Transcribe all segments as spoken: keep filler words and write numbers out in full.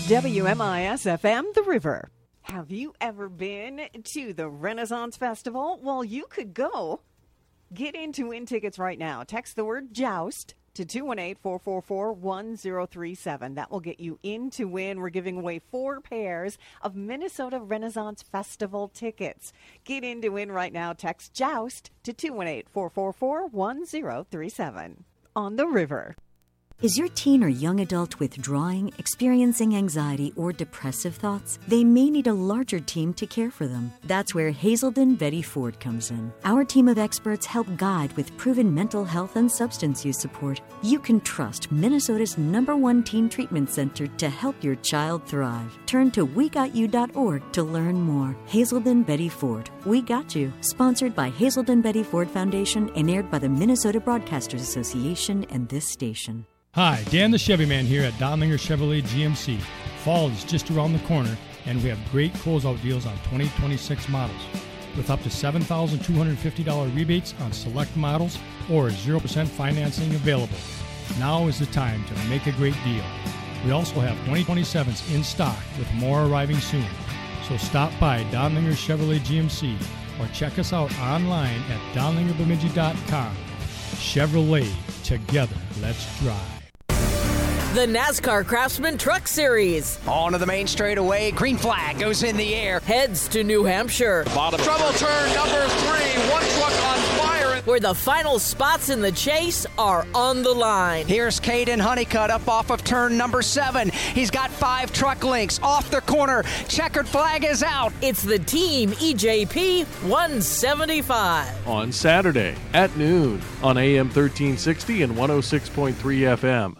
W M I S F M, The River. Have you ever been to the Renaissance Festival? Well, you could go. Get in to win tickets right now. Text the word JOUST to two one eight, four four four, one zero three seven. That will get you in to win. We're giving away four pairs of Minnesota Renaissance Festival tickets. Get in to win right now. Text JOUST to two one eight, four four four, one zero three seven. On the River. Is your teen or young adult withdrawing, experiencing anxiety, or depressive thoughts? They may need a larger team to care for them. That's where Hazelden Betty Ford comes in. Our team of experts help guide with proven mental health and substance use support. You can trust Minnesota's number one teen treatment center to help your child thrive. Turn to we got you dot org to learn more. Hazelden Betty Ford. We Got You. Sponsored by Hazelden Betty Ford Foundation and aired by the Minnesota Broadcasters Association and this station. Hi, Dan the Chevy Man here at Donlinger Chevrolet G M C. Fall is just around the corner, and we have great closeout deals on twenty twenty-six models. With up to seven thousand two hundred fifty dollars rebates on select models or zero percent financing available. Now is the time to make a great deal. We also have twenty twenty-sevens in stock with more arriving soon. So stop by Donlinger Chevrolet G M C or check us out online at donlinger bemidji dot com. Chevrolet, together, let's drive. The NASCAR Craftsman Truck Series. On to the main straightaway. Green flag goes in the air. Heads to New Hampshire. Bottom trouble turn number three. One truck on fire. Where the final spots in the chase are on the line. Here's Caden Honeycutt up off of turn number seven. He's got five truck links off the corner. Checkered flag is out. It's the Team E J P one seventy-five. On Saturday at noon on A M thirteen sixty and one oh six point three F M.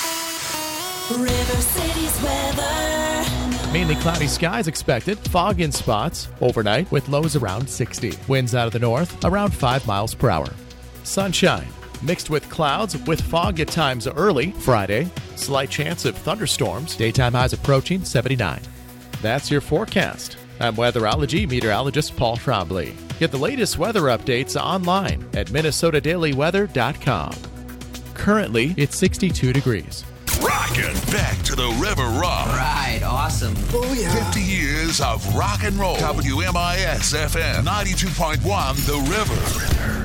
River City's weather. Mainly cloudy skies expected. Fog in spots overnight with lows around sixty. Winds out of the north around five miles per hour. Sunshine mixed with clouds with fog at times early Friday. Slight chance of thunderstorms. Daytime highs approaching seventy-nine. That's your forecast. I'm weatherology meteorologist Paul Trombley. Get the latest weather updates online at minnesota daily weather dot com. Currently, it's sixty-two degrees. Rockin' back to the River Rock. Right, awesome. Oh, yeah. fifty years of rock and roll. W M I S F M ninety-two point one, The River.